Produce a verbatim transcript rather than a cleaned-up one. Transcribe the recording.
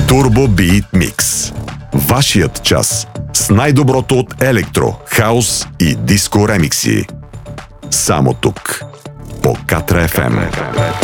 Turbo Beat Mix. Вашият час с най-доброто от електро, хаус и диско ремикси. Само тук, по Катра еф ем.